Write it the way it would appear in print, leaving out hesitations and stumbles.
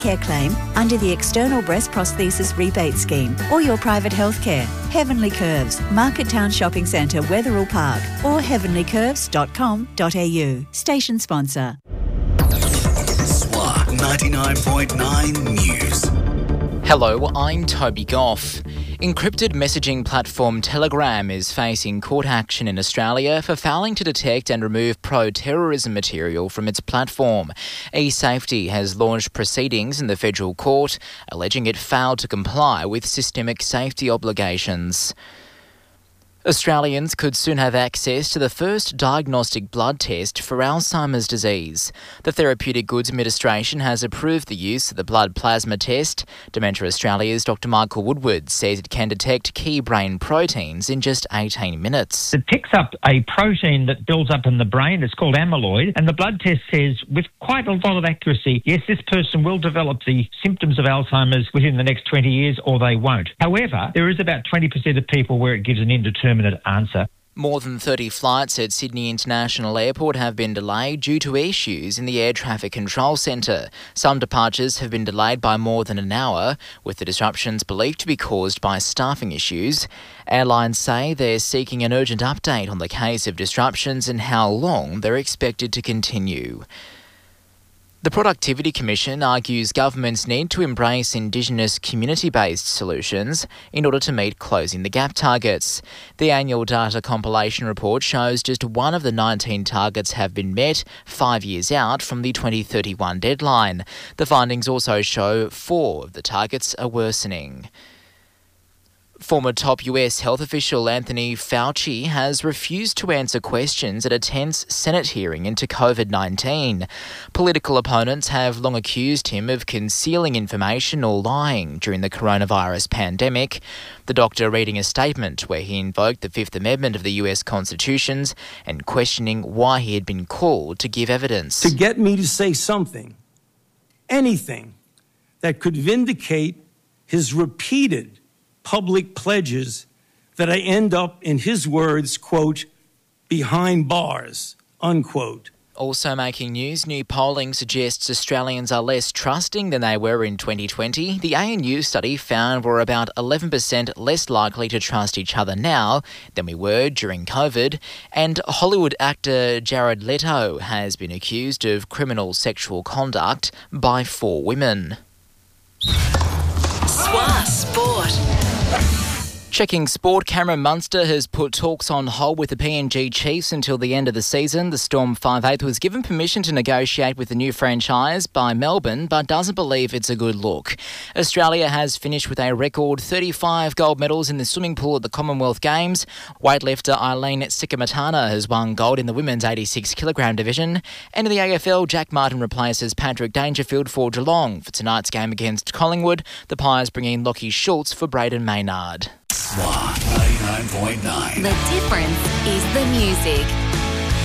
care claim under the External Breast Prosthesis Rebate Scheme or your private health care. Heavenly Curves, Market Town Shopping Centre, Wetherill Park, or heavenlycurves.com.au. Station sponsor. SWR 99.9 News. Hello, I'm Toby Goff. Encrypted messaging platform Telegram is facing court action in Australia for failing to detect and remove pro-terrorism material from its platform. eSafety has launched proceedings in the federal court, alleging it failed to comply with systemic safety obligations. Australians could soon have access to the first diagnostic blood test for Alzheimer's disease. The Therapeutic Goods Administration has approved the use of the blood plasma test. Dementia Australia's Dr Michael Woodward says it can detect key brain proteins in just 18 minutes. It picks up a protein that builds up in the brain. It's called amyloid. And the blood test says with quite a lot of accuracy, yes, this person will develop the symptoms of Alzheimer's within the next 20 years or they won't. However, there is about 20% of people where it gives an indeterminate answer. More than 30 flights at Sydney International Airport have been delayed due to issues in the Air Traffic Control Centre. Some departures have been delayed by more than an hour, with the disruptions believed to be caused by staffing issues. Airlines say they're seeking an urgent update on the case of disruptions and how long they're expected to continue. The Productivity Commission argues governments need to embrace Indigenous community-based solutions in order to meet closing the gap targets. The annual data compilation report shows just one of the 19 targets have been met 5 years out from the 2031 deadline. The findings also show 4 of the targets are worsening. Former top US health official Anthony Fauci has refused to answer questions at a tense Senate hearing into COVID-19. Political opponents have long accused him of concealing information or lying during the coronavirus pandemic. The doctor reading a statement where he invoked the Fifth Amendment of the US Constitution and questioning why he had been called to give evidence. To get me to say something, anything, that could vindicate his repeated public pledges that I end up, in his words, quote, behind bars, unquote. Also making news, new polling suggests Australians are less trusting than they were in 2020. The ANU study found we're about 11% less likely to trust each other now than we were during COVID. And Hollywood actor Jared Leto has been accused of criminal sexual conduct by 4 women. SWR Sport. Checking sport, Cameron Munster has put talks on hold with the PNG Chiefs until the end of the season. The Storm 5'8" was given permission to negotiate with the new franchise by Melbourne, but doesn't believe it's a good look. Australia has finished with a record 35 gold medals in the swimming pool at the Commonwealth Games. Weightlifter Eileen Sikamatana has won gold in the women's 86kg division. And in the AFL, Jack Martin replaces Patrick Dangerfield for Geelong. For tonight's game against Collingwood, the Pies bring in Lockie Schultz for Braden Maynard. SWR 99.9. The difference is the music.